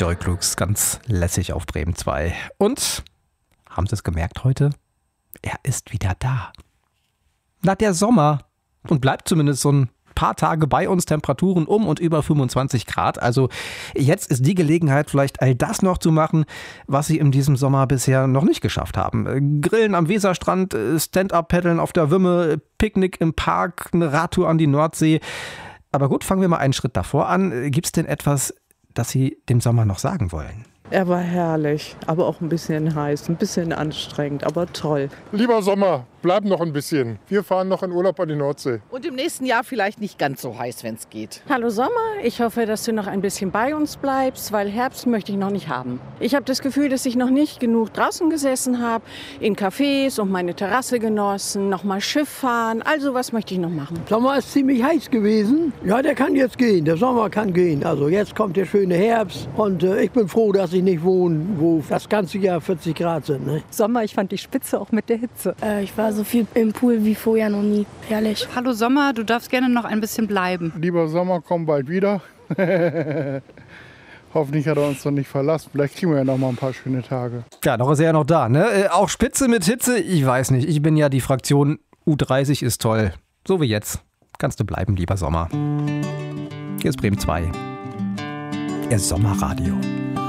Joy Klux, ganz lässig auf Bremen 2. Und, haben Sie es gemerkt heute? Er ist wieder da. Na, der Sommer. Und bleibt zumindest so ein paar Tage bei uns, Temperaturen um und über 25 Grad. Also jetzt ist die Gelegenheit, vielleicht all das noch zu machen, was Sie in diesem Sommer bisher noch nicht geschafft haben. Grillen am Weserstrand, Stand-up-Paddeln auf der Wümme, Picknick im Park, eine Radtour an die Nordsee. Aber gut, fangen wir mal einen Schritt davor an. Gibt es denn etwas, das Sie dem Sommer noch sagen wollen? Er war herrlich, aber auch ein bisschen heiß, ein bisschen anstrengend, aber toll. Lieber Sommer, bleib noch ein bisschen. Wir fahren noch in Urlaub an die Nordsee. Und im nächsten Jahr vielleicht nicht ganz so heiß, wenn es geht. Hallo Sommer, ich hoffe, dass du noch ein bisschen bei uns bleibst, weil Herbst möchte ich noch nicht haben. Ich habe das Gefühl, dass ich noch nicht genug draußen gesessen habe, in Cafés und meine Terrasse genossen, noch mal Schiff fahren, also was möchte ich noch machen. Sommer ist ziemlich heiß gewesen. Ja, der kann jetzt gehen, der Sommer kann gehen. Also jetzt kommt der schöne Herbst und ich bin froh, dass ich nicht wohne, wo das ganze Jahr 40 Grad sind. Ne? Sommer, ich fand die Spitze auch mit der Hitze. Ich war so viel im Pool wie vorher noch nie. Herrlich. Hallo Sommer, du darfst gerne noch ein bisschen bleiben. Lieber Sommer, komm bald wieder. Hoffentlich hat er uns noch nicht verlassen. Vielleicht kriegen wir ja noch mal ein paar schöne Tage. Ja, noch ist er ja noch da, ne? Auch Spitze mit Hitze, ich weiß nicht. Ich bin ja die Fraktion U30 ist toll. So wie jetzt. Kannst du bleiben, lieber Sommer. Hier ist Bremen 2. Ihr Sommerradio.